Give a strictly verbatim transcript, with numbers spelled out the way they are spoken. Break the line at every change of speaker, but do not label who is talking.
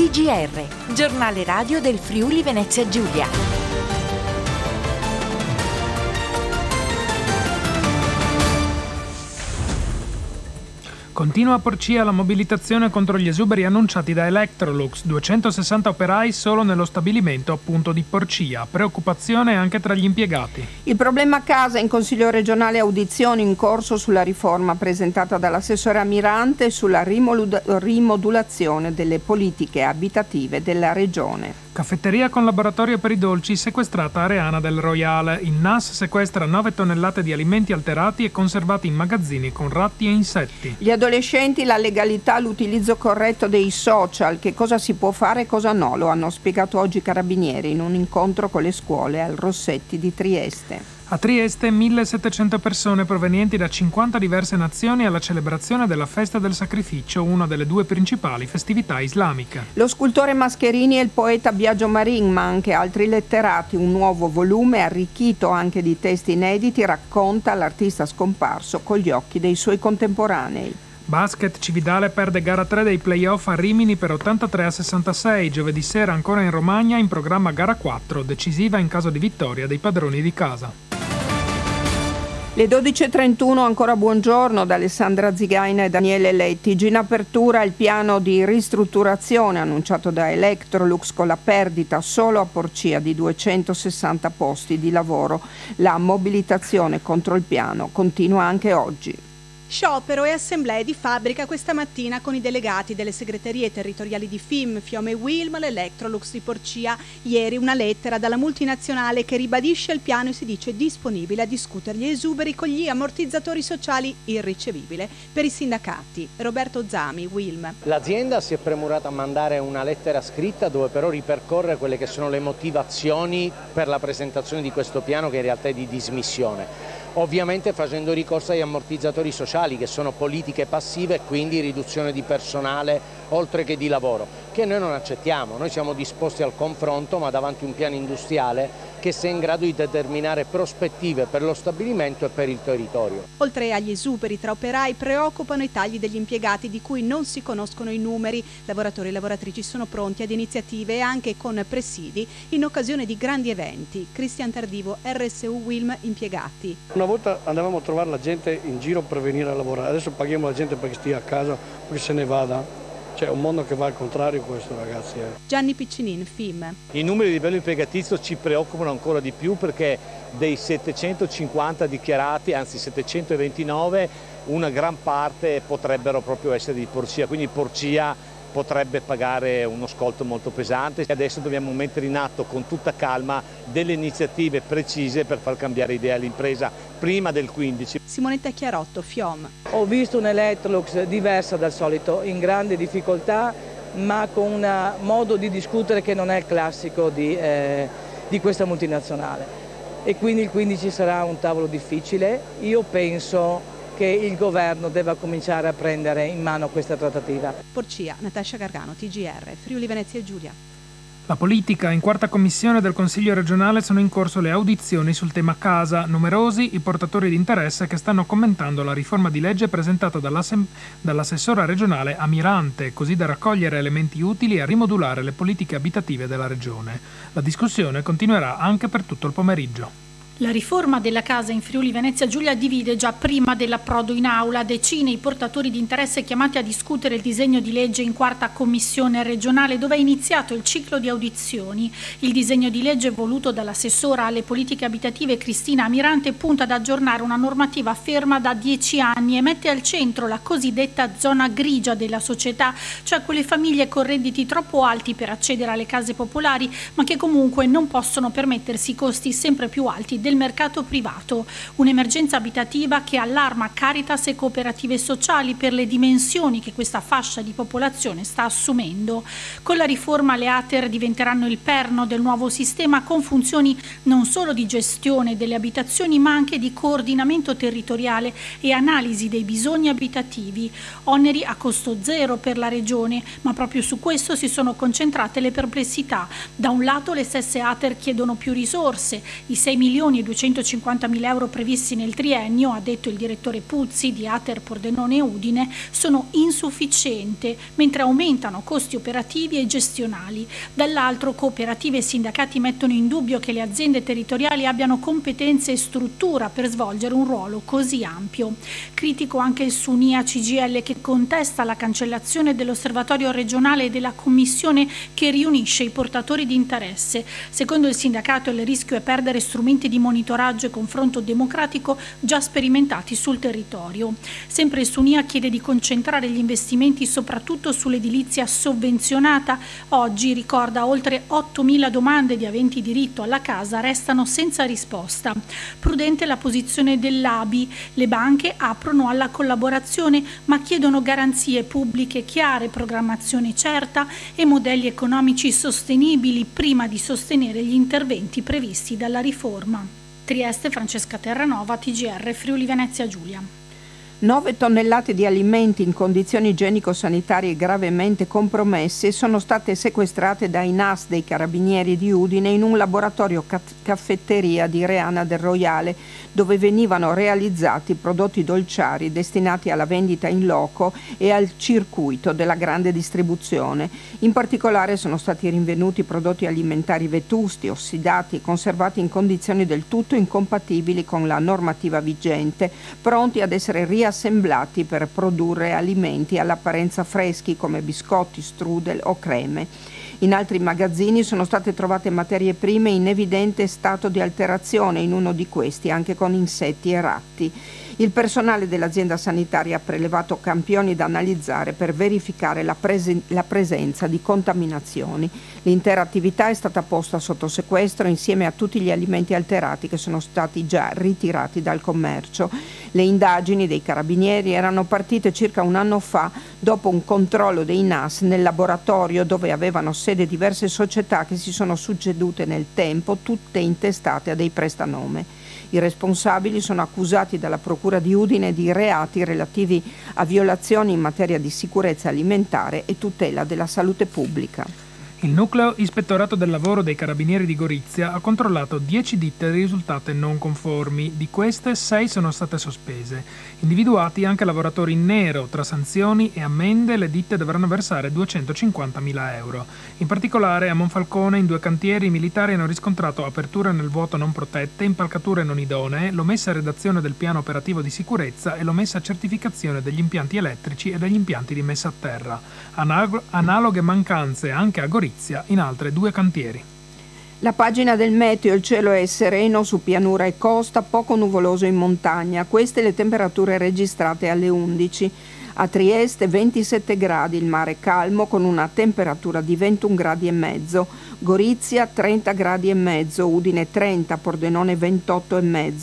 T G R, giornale radio del Friuli Venezia Giulia.
Continua a Porcia la mobilitazione contro gli esuberi annunciati da Electrolux, duecentosessanta operai solo nello stabilimento appunto di Porcia, preoccupazione anche tra gli impiegati.
Il problema casa in Consiglio regionale, audizioni in corso sulla riforma presentata dall'assessore Amirante sulla rimolud- rimodulazione delle politiche abitative della regione.
Caffetteria con laboratorio per i dolci sequestrata a Areana del Royale. Il N A S sequestra nove tonnellate di alimenti alterati e conservati in magazzini con ratti e insetti.
Gli adolescenti, la legalità, l'utilizzo corretto dei social, che cosa si può fare e cosa no, lo hanno spiegato oggi i carabinieri in un incontro con le scuole al Rossetti di Trieste.
A Trieste millesettecento persone provenienti da cinquanta diverse nazioni alla celebrazione della Festa del Sacrificio, una delle due principali festività islamiche.
Lo scultore Mascherini e il poeta Biagio Marin, ma anche altri letterati, un nuovo volume arricchito anche di testi inediti, racconta l'artista scomparso con gli occhi dei suoi contemporanei.
Basket, Cividale perde gara tre dei playoff a Rimini per ottantatré a sessantasei. Giovedì sera ancora in Romagna in programma gara quattro, decisiva in caso di vittoria dei padroni di casa.
Le dodici e trentuno, ancora buongiorno da Alessandra Zigaina e Daniele Lettig. In apertura il piano di ristrutturazione annunciato da Electrolux con la perdita solo a Porcia di duecentosessanta posti di lavoro. La mobilitazione contro il piano continua anche oggi.
Sciopero e assemblee di fabbrica questa mattina con i delegati delle segreterie territoriali di F I M, Fiome Wilm, l'Electrolux di Porcia. Ieri una lettera dalla multinazionale che ribadisce il piano e si dice disponibile a discutere gli esuberi con gli ammortizzatori sociali, irricevibile per i sindacati. Roberto Zami, Wilm.
L'azienda si è premurata a mandare una lettera scritta dove però ripercorre quelle che sono le motivazioni per la presentazione di questo piano, che in realtà è di dismissione. Ovviamente facendo ricorso agli ammortizzatori sociali, che sono politiche passive e quindi riduzione di personale oltre che di lavoro, che noi non accettiamo. Noi siamo disposti al confronto, ma davanti a un piano industriale che sia in grado di determinare prospettive per lo stabilimento e per il territorio.
Oltre agli esuberi tra operai, preoccupano i tagli degli impiegati di cui non si conoscono i numeri. Lavoratori e lavoratrici sono pronti ad iniziative anche con presidi in occasione di grandi eventi. Cristian Tardivo, R S U Wilm, impiegati.
Una volta andavamo a trovare la gente in giro per venire a lavorare, adesso paghiamo la gente perché stia a casa, perché se ne vada. C'è un mondo che va al contrario questo, ragazzi. Eh.
Gianni Piccinin, F I M.
I numeri di livello impiegatizio ci preoccupano ancora di più, perché dei settecentocinquanta dichiarati, anzi settecentoventinove, una gran parte potrebbero proprio essere di Porcia, quindi Porcia potrebbe pagare uno scolto molto pesante. Adesso dobbiamo mettere in atto con tutta calma delle iniziative precise per far cambiare idea all'impresa prima del quindici.
Simonetta Chiarotto, Fiom.
Ho visto un Electrolux diversa dal solito, in grande difficoltà, ma con un modo di discutere che non è il classico di, eh, di questa multinazionale. E quindi il quindici sarà un tavolo difficile. Io penso che il governo deve cominciare a prendere in mano questa trattativa.
Porcia, Natascia Gargano, T G R, Friuli Venezia Giulia.
La politica. In quarta commissione del Consiglio regionale sono in corso le audizioni sul tema casa. Numerosi i portatori di interesse che stanno commentando la riforma di legge presentata dall'assessora regionale Amirante, così da raccogliere elementi utili a rimodulare le politiche abitative della regione. La discussione continuerà anche per tutto il pomeriggio.
La riforma della casa in Friuli Venezia Giulia divide già prima dell'approdo in aula. Decine i portatori di interesse chiamati a discutere il disegno di legge in quarta commissione regionale, dove è iniziato il ciclo di audizioni. Il disegno di legge voluto dall'assessora alle politiche abitative Cristina Amirante punta ad aggiornare una normativa ferma da dieci anni e mette al centro la cosiddetta zona grigia della società, cioè quelle famiglie con redditi troppo alti per accedere alle case popolari, ma che comunque non possono permettersi costi sempre più alti del mercato privato. Un'emergenza abitativa che allarma Caritas e cooperative sociali per le dimensioni che questa fascia di popolazione sta assumendo. Con la riforma le A T E R diventeranno il perno del nuovo sistema, con funzioni non solo di gestione delle abitazioni ma anche di coordinamento territoriale e analisi dei bisogni abitativi. Oneri a costo zero per la regione, ma proprio su questo si sono concentrate le perplessità. Da un lato le stesse A T E R chiedono più risorse, i sei milioni i duecentocinquantamila euro previsti nel triennio, ha detto il direttore Puzzi di Ater Pordenone e Udine, sono insufficienti, mentre aumentano costi operativi e gestionali. Dall'altro, cooperative e sindacati mettono in dubbio che le aziende territoriali abbiano competenze e struttura per svolgere un ruolo così ampio. Critico anche il Sunia C G I L, che contesta la cancellazione dell'osservatorio regionale e della commissione che riunisce i portatori di interesse. Secondo il sindacato, il rischio è perdere strumenti di monitoraggio e confronto democratico già sperimentati sul territorio. Sempre il Sunia chiede di concentrare gli investimenti soprattutto sull'edilizia sovvenzionata. Oggi, ricorda, oltre ottomila domande di aventi diritto alla casa restano senza risposta. Prudente la posizione dell'A B I. Le banche aprono alla collaborazione ma chiedono garanzie pubbliche chiare, programmazione certa e modelli economici sostenibili prima di sostenere gli interventi previsti dalla riforma. Trieste, Francesca Terranova, T G R Friuli Venezia Giulia.
nove tonnellate di alimenti in condizioni igienico-sanitarie gravemente compromesse sono state sequestrate dai N A S dei Carabinieri di Udine in un laboratorio ca- caffetteria di Reana del Roiale, dove venivano realizzati prodotti dolciari destinati alla vendita in loco e al circuito della grande distribuzione. In particolare sono stati rinvenuti prodotti alimentari vetusti, ossidati e conservati in condizioni del tutto incompatibili con la normativa vigente, pronti ad essere riassemblati assemblati per produrre alimenti all'apparenza freschi come biscotti, strudel o creme. In altri magazzini sono state trovate materie prime in evidente stato di alterazione, in uno di questi anche con insetti e ratti. Il personale dell'azienda sanitaria ha prelevato campioni da analizzare per verificare la, presen- la presenza di contaminazioni. L'intera attività è stata posta sotto sequestro insieme a tutti gli alimenti alterati che sono stati già ritirati dal commercio. Le indagini dei Carabinieri erano partite circa un anno fa dopo un controllo dei N A S nel laboratorio dove avevano sede diverse società che si sono succedute nel tempo, tutte intestate a dei prestanome. I responsabili sono accusati dalla Procura di Udine di reati relativi a violazioni in materia di sicurezza alimentare e tutela della salute pubblica.
Il nucleo ispettorato del lavoro dei Carabinieri di Gorizia ha controllato dieci ditte risultate non conformi. Di queste, sei sono state sospese. Individuati anche lavoratori in nero. Tra sanzioni e ammende, le ditte dovranno versare duecentocinquantamila euro. In particolare, a Monfalcone, in due cantieri, i militari hanno riscontrato aperture nel vuoto non protette, impalcature non idonee, l'omessa redazione del piano operativo di sicurezza e l'omessa certificazione degli impianti elettrici e degli impianti di messa a terra. Anag- analoghe mancanze anche a Gorizia in altre due cantieri.
La pagina del meteo: il cielo è sereno su pianura e costa, poco nuvoloso in montagna. Queste le temperature registrate alle undici. A Trieste ventisette gradi, il mare calmo con una temperatura di ventuno gradi e mezzo. Gorizia trenta gradi e mezzo, Udine trenta, Pordenone ventotto e mezzo.